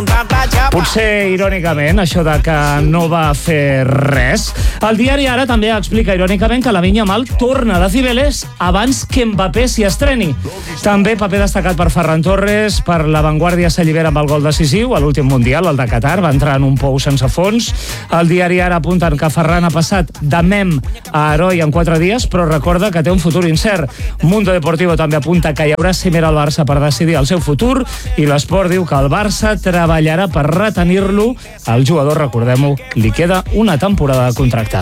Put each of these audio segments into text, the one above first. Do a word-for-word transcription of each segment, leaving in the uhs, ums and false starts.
Potser irònicament, això de que no va fer res. El diari Ara també explica irònicament que Lamine Yamal torna de Cibeles abans que Mbappé s'hi estreni. També paper destacat per Ferran Torres. Per La Vanguardia s'allibera amb el gol decisiu a l'últim Mundial, el de Qatar, va entrar en un pou sense fons. El diari Ara apunten que Ferran ha passat de mem a heroi en quatre dies, però recorda que té un futur incert. Mundo Deportivo també apunta que hi haurà cimera al Barça per decidir el seu futur, i l'Esport diu que el Barça treballarà per retenir-lo. Al jugador, recordem-ho, li queda una temporada de contracte.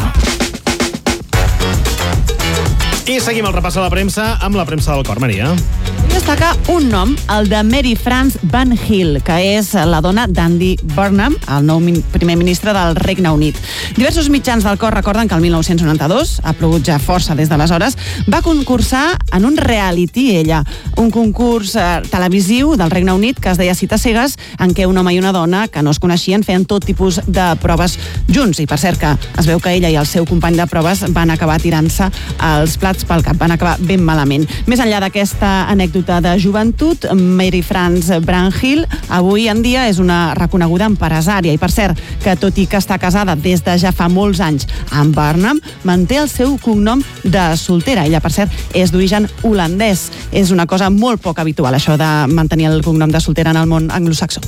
I seguim el repàs a la premsa amb la premsa del cor, Maria. Destaca un nom, el de Mary France Van Hill, que és la dona d'Andy Burnham, el nou primer ministre del Regne Unit. Diversos mitjans del cor recorden que el mil nou-cents noranta-dos, ha plogut ja força des d'aleshores, va concursar en un reality, ella, un concurs eh, televisiu del Regne Unit que es deia Cites cegues, en què un home i una dona que no es coneixien feien tot tipus de proves junts. I per cert que es veu que ella i el seu company de proves van acabar tirant-se els plats pel cap, van acabar ben malament. Més enllà d'aquesta anècdota de joventut, Mary France Van Hill avui en dia és una reconeguda empresària, i per cert que tot i que està casada des de ja fa molts anys amb Burnham, manté el seu cognom de soltera. Ella, per cert, és d'origen holandès. És una cosa molt poc habitual, això de mantenir el cognom de soltera en el món anglosaxó.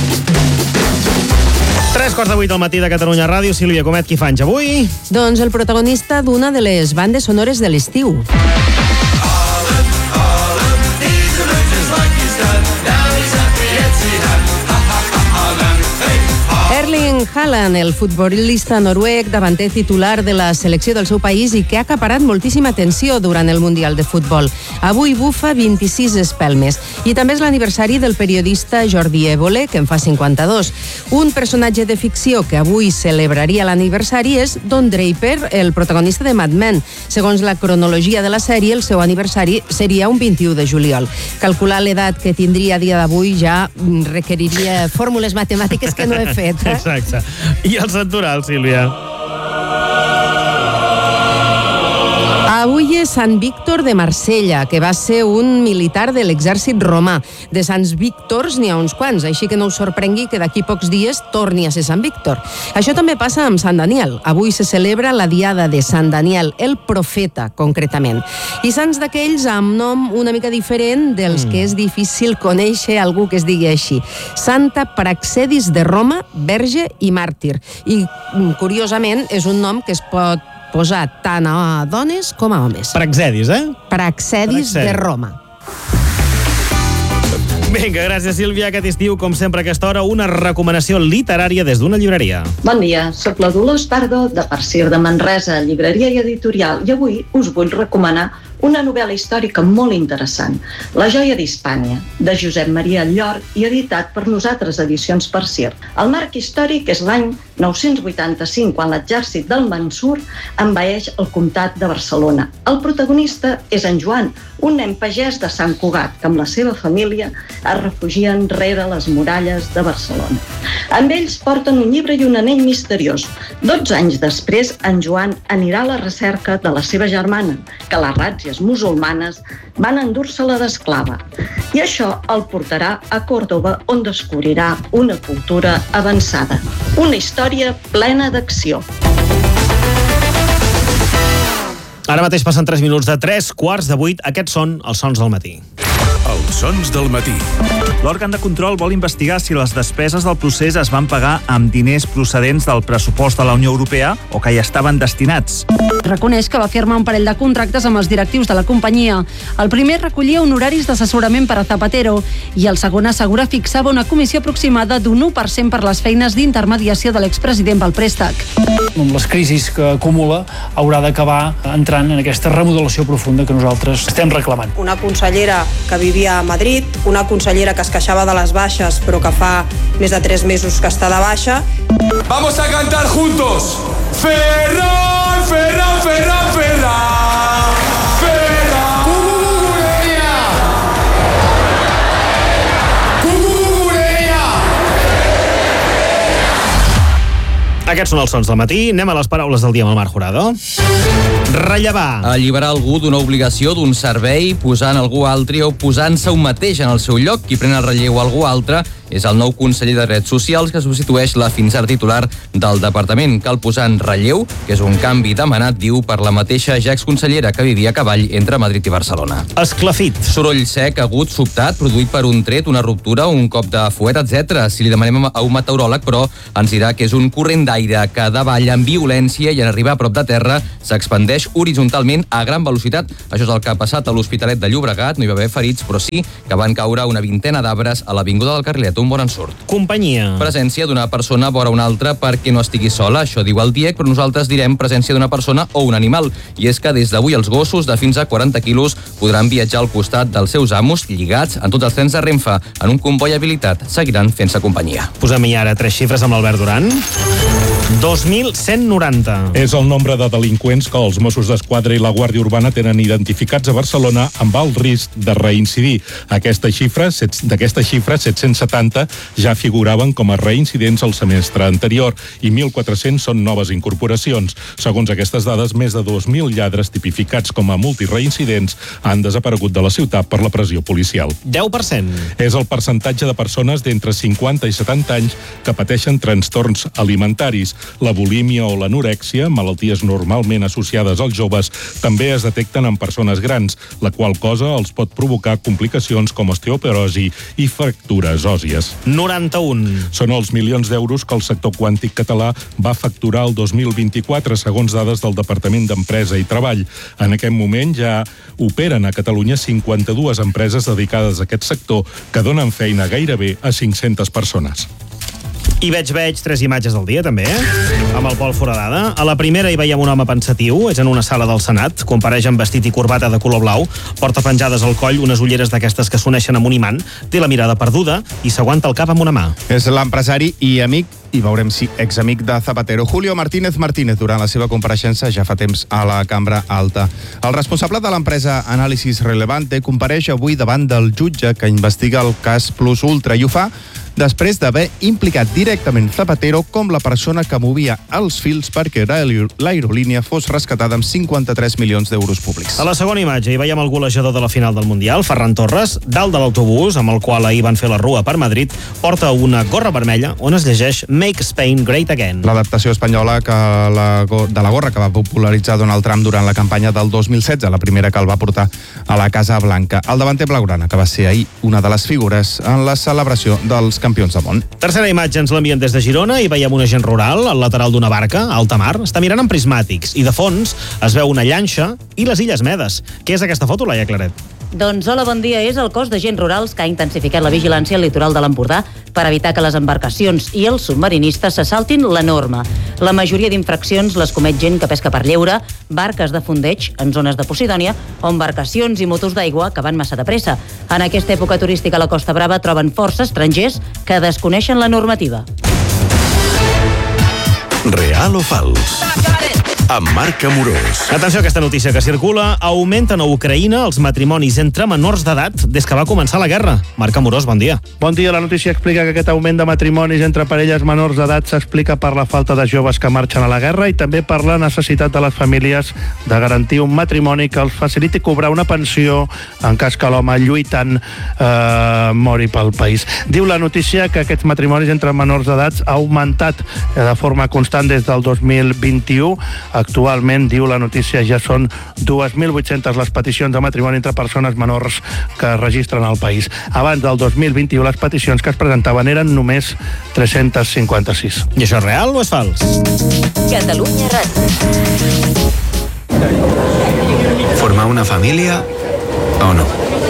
Tres quarts de vuit al matí de Catalunya Ràdio. Sílvia Comet, qui fa anys avui? Doncs el protagonista d'una de les bandes sonores de l'estiu. Erling Haaland, el futbolista noruec, davanter titular de la selecció del seu país i que ha acaparat moltíssima atenció durant el Mundial de Futbol. Avui bufa vint-i-sis espelmes. I també és l'aniversari del periodista Jordi Évole, que en fa cinquanta-dos. Un personatge de ficció que avui celebraria l'aniversari és Don Draper, el protagonista de Mad Men. Segons la cronologia de la sèrie, el seu aniversari seria un vint-i-u de juliol. Calcular l'edat que tindria a dia d'avui ja requeriria fórmules matemàtiques que no he fet. Eh? Exacte. I el santoral, Sílvia? Avui és Sant Víctor de Marsella, que va ser un militar de l'exèrcit romà. De Sants Víctors n'hi ha uns quants, així que no us sorprengui que d'aquí pocs dies torni a ser Sant Víctor. Això també passa amb Sant Daniel. Avui se celebra la diada de Sant Daniel, el profeta, concretament. I sants d'aquells amb nom una mica diferent dels que és difícil conèixer algú que es digui així. Santa Praxedis de Roma, verge i màrtir. I, curiosament, és un nom que es pot posar tant a dones com a homes. Praxedis, eh? Praxedis de Roma. Vinga, gràcies, Sílvia. Aquest estiu, com sempre a aquesta hora, una recomanació literària des d'una llibreria. Bon dia, soc la Dolors Pardo, de Persir de Manresa, llibreria i editorial, i avui us vull recomanar una novel·la històrica molt interessant, La joia d'Hispània, de Josep Maria Llor i editat per Nosaltres Edicions Persir. El marc històric és l'any nou-cents vuitanta-cinc, quan l'exèrcit del Mansur envaeix el comtat de Barcelona. El protagonista és en Joan, un nen pagès de Sant Cugat, que amb la seva família es refugien rere les muralles de Barcelona. Amb ells porten un llibre i un anell misteriós. Dotze anys després, en Joan anirà a la recerca de la seva germana, que les ràtzies musulmanes van endur-se-la d'esclava. I això el portarà a Còrdova, on descobrirà una cultura avançada. Una història plena d'acció. Ara mateix passen tres minuts de tres quarts de vuit. Aquests són els sons del matí. Els sons del matí. L'òrgan de control vol investigar si les despeses del procés es van pagar amb diners procedents del pressupost de la Unió Europea o que hi estaven destinats. Reconeix que va firmar un parell de contractes amb els directius de la companyia. El primer recollia honoraris d'assessorament per a Zapatero i el segon assegura fixava una comissió aproximada d'un u per cent per les feines d'intermediació de l'expresident pel préstec. Amb les crisis que acumula haurà d'acabar entrant en aquesta remodelació profunda que nosaltres estem reclamant. Una consellera que vivia a Madrid, una consellera que es queixava de les baixes però que fa més de tres mesos que està de baixa. Vamos a cantar juntos. Ferran, Ferran, Ferran, Ferran. Ferran. Cucucucureia. Cucucucureia. Aquests són els sons del matí. Anem a les paraules del dia amb el Marc Jurado. Rellevar. Alliberar algú d'una obligació, d'un servei, posant algú altre o posant-se un mateix en el seu lloc. Qui pren el relleu a algú altre és el nou conseller de Drets Socials que substitueix la fins ara titular del departament. Cal posar en relleu que és un canvi demanat, diu, per la mateixa ja exconsellera que vivia a cavall entre Madrid i Barcelona. Esclafit. Soroll sec, agut, sobtat, produït per un tret, una ruptura, un cop de fuet, etcètera. Si li demanem a un meteoròleg, però, ens dirà que és un corrent d'aire que davalla amb violència i en arribar a prop de terra s'expandeix horitzontalment a gran velocitat. Això és el que ha passat a l'Hospitalet de Llobregat. No hi va haver ferits, però sí que van caure una vintena d'arbres a l'Avinguda del Carrilet, un bon ensurt. Companyia. Presència d'una persona vora una altra perquè no estigui sola. Això diu el D I E C, però nosaltres direm presència d'una persona o un animal. I és que des d'avui els gossos de fins a quaranta quilos podran viatjar al costat dels seus amos, lligats en tots els trens de Renfe. En un comboi habilitat seguiran fent-se companyia. Posem-hi ara tres xifres amb l'Albert Duran. dos mil cent noranta. És el nombre de delinqüents que els Mossos d'Esquadra i la Guàrdia Urbana tenen identificats a Barcelona amb el risc de reincidir. Aquesta xifra, d'aquesta xifra, set-cents setanta ja figuraven com a reincidents al semestre anterior i mil quatre-cents són noves incorporacions. Segons aquestes dades, més de dos mil lladres tipificats com a multireincidents han desaparegut de la ciutat per la pressió policial. deu per cent. És el percentatge de persones d'entre cinquanta i setanta anys que pateixen trastorns alimentaris. La bulímia o l'anorèxia, malalties normalment associades als joves, també es detecten en persones grans, la qual cosa els pot provocar complicacions com osteoporosi i fractures òssies. noranta-un. Són els milions d'euros que el sector quàntic català va facturar el dos mil vint-i-quatre, segons dades del Departament d'Empresa i Treball. En aquest moment ja operen a Catalunya cinquanta-dues empreses dedicades a aquest sector que donen feina gairebé a cinc-centes persones. I veig, veig, tres imatges del dia, també, eh? Amb el Pol Foradada. A la primera hi veiem un home pensatiu, és en una sala del Senat, compareix amb vestit i corbata de color blau, porta penjades al coll unes ulleres d'aquestes que s'uneixen amb un imant, té la mirada perduda i s'aguanta el cap amb una mà. És l'empresari i amic, i veurem si examic de Zapatero, Julio Martínez Martínez, durant la seva compareixença ja fa temps a la Cambra Alta. El responsable de l'empresa Anàlisis Relevante compareix avui davant del jutge que investiga el cas Plus Ultra i ho fa després d'haver implicat directament Zapatero com la persona que movia els fils perquè l'aerolínia fos rescatada amb cinquanta-tres milions d'euros públics. A la segona imatge hi veiem el golejador de la final del Mundial, Ferran Torres, dalt de l'autobús amb el qual ahir van fer la rua per Madrid, porta una gorra vermella on es llegeix Make Spain Great Again. L'adaptació espanyola que la, de la gorra que va popularitzar Donald Trump durant la campanya del dos mil setze, la primera que el va portar a la Casa Blanca. El davanter blaugrana, que va ser ahir una de les figures en la celebració dels campions del món. Tercera imatge ens l'envien des de Girona i veiem un agent rural al lateral d'una barca, a alta mar. Està mirant amb prismàtics i de fons es veu una llanxa i les Illes Medes. Què és aquesta foto, Laia Claret? Doncs hola, bon dia. És el cos d'agents rurals que ha intensificat la vigilància al litoral de l'Empordà per evitar que les embarcacions i els submarinistes se saltin la norma. La majoria d'infraccions les comet gent que pesca per lleure, barques de fondeig en zones de Posidònia o embarcacions i motos d'aigua que van massa de pressa. En aquesta època turística a la Costa Brava troben força estrangers que desconeixen la normativa. Real o fals? Amb Marc Amorós. Atenció a aquesta notícia que circula. Augmenten a Ucraïna els matrimonis entre menors d'edat des que va començar la guerra. Marc Amorós, bon dia. Bon dia. La notícia explica que aquest augment de matrimonis entre parelles menors d'edat s'explica per la falta de joves que marxen a la guerra i també per la necessitat de les famílies de garantir un matrimoni que els faciliti cobrar una pensió en cas que l'home lluitant eh, mori pel país. Diu la notícia que aquests matrimonis entre menors d'edat ha augmentat de forma constant des del dos mil vint-i-u. Actualment, diu la notícia, ja són dos mil vuit-centes les peticions de matrimoni entre persones menors que es registren al país. Abans del dos mil vint-i-u, les peticions que es presentaven eren només tres-centes cinquanta-sis. I això és real o és fals? Catalunya Ràdio. Formar una família o no?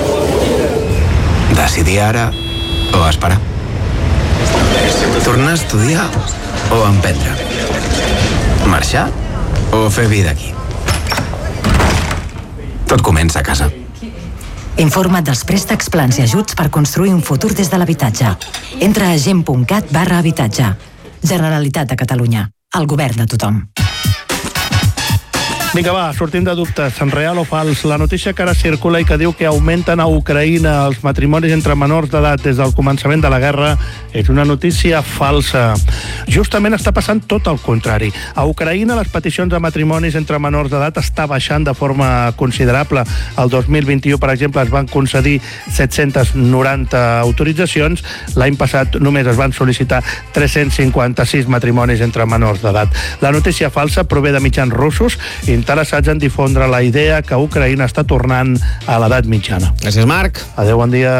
Decidir ara o esperar? Tornar a estudiar o emprendre? Marxar o fer vida aquí? Tot comença a casa. Informa't dels préstecs, plans i ajuts per construir un futur des de l'habitatge. Entra a gent.cat barra habitatge. Generalitat de Catalunya. El govern de tothom. Vinga, va, sortim de dubtes. Real o fals? La notícia que ara circula i que diu que augmenten a Ucraïna els matrimonis entre menors d'edat des del començament de la guerra és una notícia falsa. Justament està passant tot el contrari. A Ucraïna les peticions de matrimonis entre menors d'edat està baixant de forma considerable. El dos mil vint-i-u, per exemple, es van concedir set-cents noranta autoritzacions. L'any passat només es van sol·licitar tres-cents cinquanta-sis matrimonis entre menors d'edat. La notícia falsa prové de mitjans russos interessats en difondre la idea que Ucraïna està tornant a l'edat mitjana. Gràcies, Marc. Adéu, bon dia.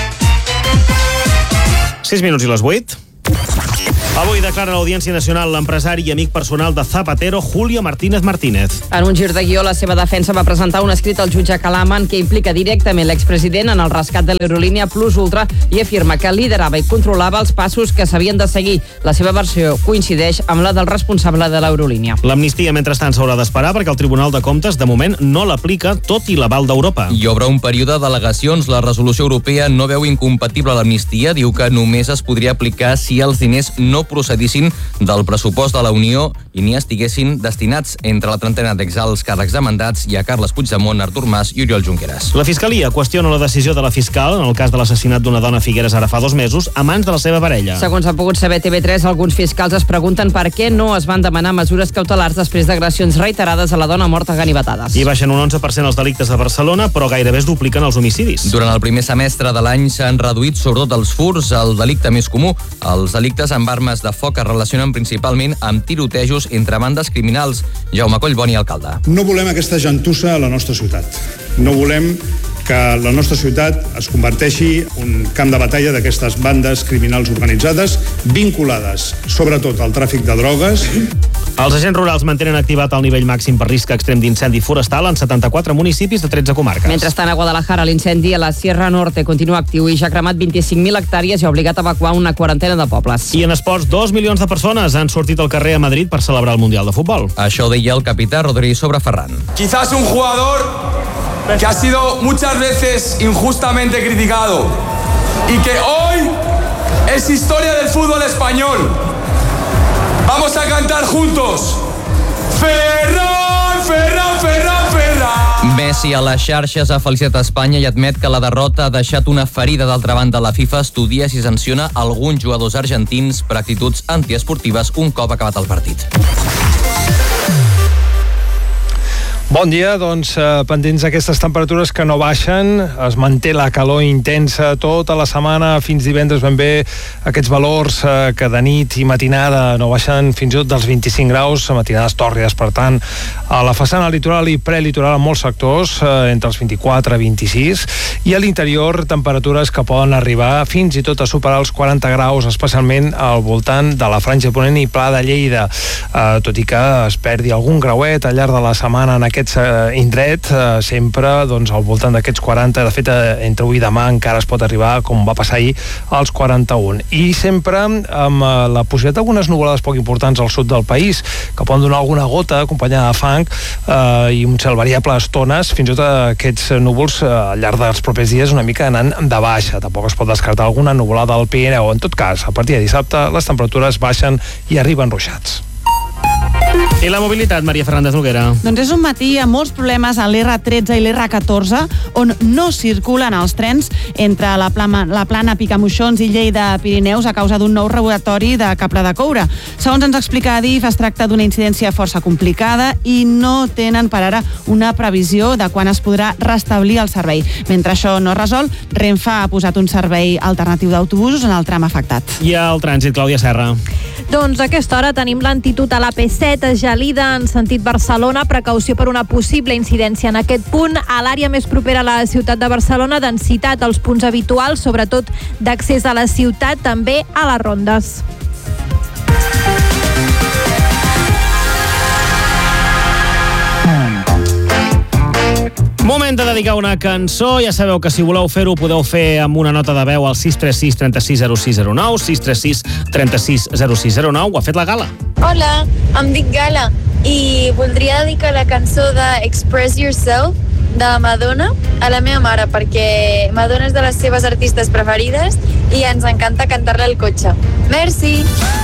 sis minuts i les vuit. Avui declara a l'Audiència Nacional l'empresari i amic personal de Zapatero, Julio Martínez Martínez. En un gir de guió, la seva defensa va presentar un escrit al jutge Kalaman que implica directament l'expresident en el rescat de l'aerolínia Plus Ultra i afirma que liderava i controlava els passos que s'havien de seguir. La seva versió coincideix amb la del responsable de l'aerolínia. L'amnistia, mentrestant, s'haurà d'esperar perquè el Tribunal de Comptes, de moment, no l'aplica, tot i l'aval d'Europa. I obre un període d'al·legacions. La resolució europea no veu incompatible l'amnistia. Diu que només es podria aplicar si els diners no procedissin del pressupost de la Unió i n'hi estiguessin destinats entre la trentena d'exalts càrrecs demandats i a Carles Puigdemont, Artur Mas i Oriol Junqueras. La Fiscalia qüestiona la decisió de la fiscal en el cas de l'assassinat d'una dona a Figueres ara fa dos mesos a mans de la seva parella. Segons ha pogut saber T V tres, alguns fiscals es pregunten per què no es van demanar mesures cautelars després d'agressions reiterades a la dona morta a ganivetades. I baixen un onze per cent els delictes a Barcelona, però gairebé es dupliquen els homicidis. Durant el primer semestre de l'any s'han reduït sobretot els furts, el delicte més comú. Els delictes amb armes de foc es relacionen principalment amb tirotejos entre bandes criminals. Jaume Collboni, alcalde. No volem aquesta gentussa a la nostra ciutat. No volem que la nostra ciutat es converteixi en un camp de batalla d'aquestes bandes criminals organitzades vinculades, sobretot, al tràfic de drogues. Els agents rurals mantenen activat el nivell màxim per risc extrem d'incendi forestal en setanta-quatre municipis de tretze comarques. Mentrestant, a Guadalajara, l'incendi a la Sierra Norte continua actiu i ja ha cremat vint-i-cinc mil hectàrees i ha obligat a evacuar una quarantena de pobles. I en esports, dos milions de persones han sortit al carrer a Madrid per celebrar el Mundial de Futbol. Això deia el capità Rodri sobre Ferran. Quizás un jugador que ha sido muchas veces injustamente criticado y que hoy es historia del fútbol español. Vamos a cantar juntos. Ferran, Ferran, Ferran, Ferran. Messi a les xarxes ha felicitat Espanya i admet que la derrota ha deixat una ferida. D'altra banda, la FIFA estudia si sanciona alguns jugadors argentins per actituds antiesportives un cop acabat el partit. Bon dia, doncs eh, pendents d'aquestes temperatures que no baixen, es manté la calor intensa tota la setmana, fins divendres ben bé, aquests valors eh, que de nit i matinada no baixen fins i tot dels vint-i-cinc graus, matinades tòrrides, per tant, a la façana litoral i prelitoral en molts sectors, eh, entre els vint-i-quatre i vint-i-sis, i a l'interior temperatures que poden arribar fins i tot a superar els quaranta graus, especialment al voltant de la Franja de Ponent i Pla de Lleida, eh, tot i que es perdi algun grauet al llarg de la setmana en aquest indret, eh, sempre doncs, al voltant d'aquests quaranta. De fet, eh, entre avui i demà encara es pot arribar, com va passar ahir, als quaranta-un. I sempre amb eh, la possibilitat d'algunes nuvolades poc importants al sud del país, que poden donar alguna gota acompanyada de fang eh, i un cel variable a estones, fins i tot aquests núvols eh, al llarg dels propers dies una mica anant de baixa. Tampoc es pot descartar alguna nuvolada al Pirineu. En tot cas, a partir de dissabte les temperatures baixen i arriben ruixats. I la mobilitat, Maria Fernández Noguera? Doncs és un matí amb molts problemes a l'erre tretze i l'erre catorze, on no circulen els trens entre la plana, la plana Picamoixons i Lleida-Pirineus a causa d'un nou robatori de cable de coure. Segons ens explica Adif, es tracta d'una incidència força complicada i no tenen per ara una previsió de quan es podrà restablir el servei. Mentre això no es resol, Renfe ha posat un servei alternatiu d'autobusos en el tram afectat. I al trànsit, Clàudia Serra. Doncs a aquesta hora tenim lentitud a l'A P set, a Gelida, en sentit Barcelona, precaució per una possible incidència en aquest punt. A l'àrea més propera a la ciutat de Barcelona, densitat als punts habituals, sobretot d'accés a la ciutat, també a les rondes. Moment de dedicar una cançó. Ja sabeu que si voleu fer-ho podeu fer amb una nota de veu al sis tres sis, trenta-sis, zero sis zero nou, sis tres sis, trenta-sis, zero sis zero nou. Ho ha fet la Gala. Hola, em dic Gala i voldria dedicar la cançó de Express Yourself de Madonna a la meva mare, perquè Madonna és de les seves artistes preferides i ens encanta cantar-la al cotxe. Merci!